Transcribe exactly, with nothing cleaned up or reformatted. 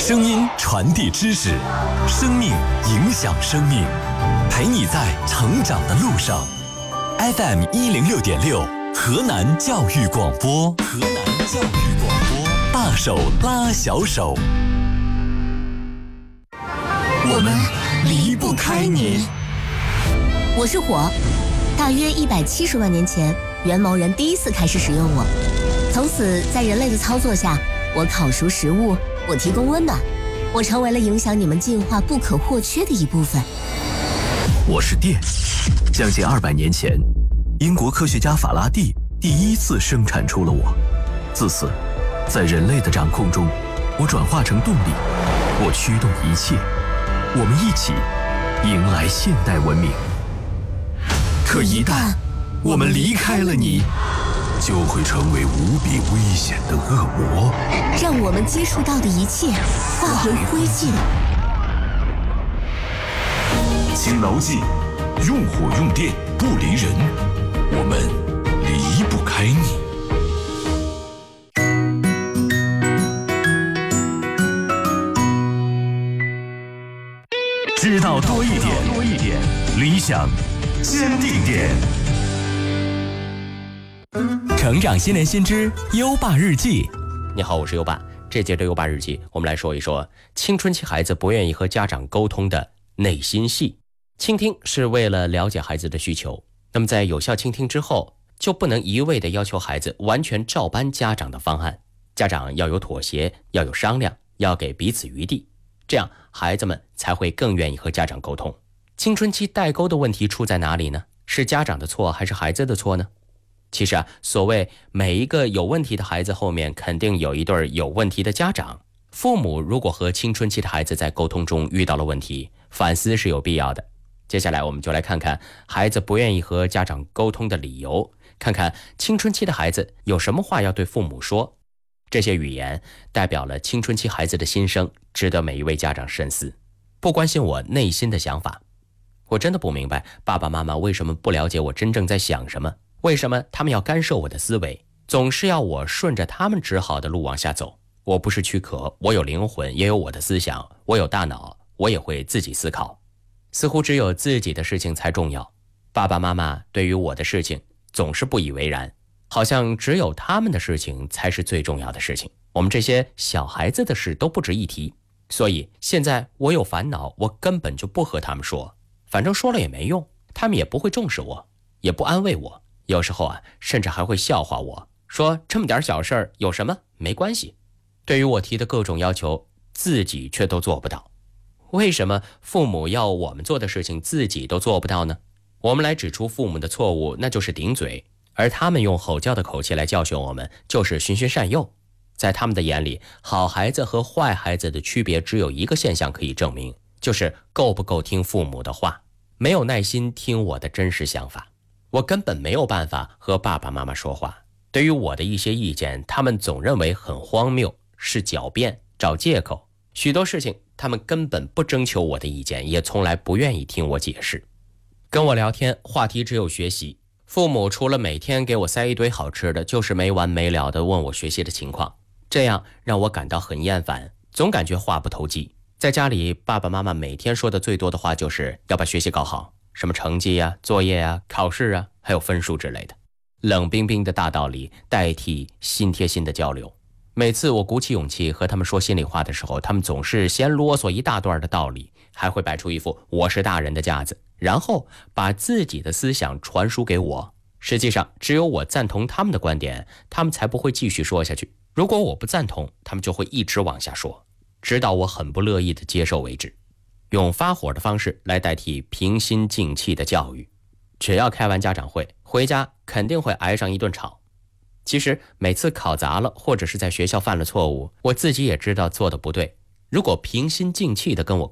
声音传递知识，生命影响生命，陪你在成长的路上。F M 一零六点六，河南教育广播，河南教育广播，大手拉小手，我们离不开你。 我是火，大约一百七十万年前，元谋人第一次开始使用我，从此在人类的操作下，我烤熟食物，我提供温暖，我成为了影响你们进化不可或缺的一部分。 我是电，将近二百年前，英国科学家法拉第第一次生产出了我。自此，在人类的掌控中，我转化成动力，我驱动一切，我们一起迎来现代文明。可一旦我们离开了你，就会成为无比危险的恶魔， 让我们接触到的一切化为灰烬。 请牢记，用火用电不离人，我们离不开你。知道多一点，多一点，理想坚定点。成长新年新知优爸日记。 你好，我是优爸。这节的优爸日记，我们来说一说青春期孩子不愿意和家长沟通的内心戏。倾听是为了了解孩子的需求，那么在有效倾听之后，就不能一味的要求孩子完全照搬家长的方案，家长要有妥协，要有商量，要给彼此余地，这样孩子们才会更愿意和家长沟通。青春期代沟的问题出在哪里呢？是家长的错还是孩子的错呢？其实啊，所谓每一个有问题的孩子后面肯定有一对有问题的家长。父母如果和青春期的孩子在沟通中遇到了问题，反思是有必要的。接下来我们就来看看孩子不愿意和家长沟通的理由，看看青春期的孩子有什么话要对父母说。这些语言代表了青春期孩子的心声，值得每一位家长深思。不关心我内心的想法，我真的不明白爸爸妈妈为什么不了解我真正在想什么，为什么他们要干涉我的思维，总是要我顺着他们指好的路往下走。我不是躯壳，我有灵魂，也有我的思想，我有大脑，我也会自己思考。似乎只有自己的事情才重要，爸爸妈妈对于我的事情总是不以为然，好像只有他们的事情才是最重要的事情，我们这些小孩子的事都不值一提。所以现在我有烦恼，我根本就不和他们说，反正说了也没用，他们也不会重视我，也不安慰我，有时候啊，甚至还会笑话我，说这么点小事儿有什么，没关系。对于我提的各种要求，自己却都做不到。为什么父母要我们做的事情自己都做不到呢？我们来指出父母的错误，那就是顶嘴，而他们用吼叫的口气来教训我们，就是循循善诱。在他们的眼里，好孩子和坏孩子的区别只有一个现象可以证明，就是够不够听父母的话，没有耐心听我的真实想法。我根本没有办法和爸爸妈妈说话，对于我的一些意见，他们总认为很荒谬，是狡辩，找借口。许多事情他们根本不征求我的意见，也从来不愿意听我解释。跟我聊天话题只有学习，父母除了每天给我塞一堆好吃的，就是没完没了地问我学习的情况，这样让我感到很厌烦，总感觉话不投机。在家里，爸爸妈妈每天说的最多的话就是要把学习搞好，什么成绩啊、作业啊、考试啊，还有分数之类的，冷冰冰的大道理代替心贴心的交流。每次我鼓起勇气和他们说心里话的时候，他们总是先啰嗦一大段的道理，还会摆出一副我是大人的架子，然后把自己的思想传输给我。实际上，只有我赞同他们的观点，他们才不会继续说下去。如果我不赞同，他们就会一直往下说，直到我很不乐意的接受为止。用发火的方式来代替平心静气的教育。只要开完家长会，回家肯定会挨上一顿吵。其实每次考砸了，或者是在学校犯了错误，我自己也知道做的不对。如果平心静气的跟我